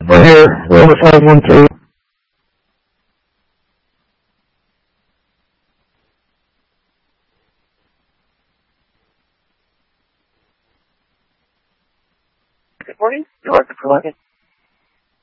We're here. We're over 512. Good morning. You're welcome for luggage.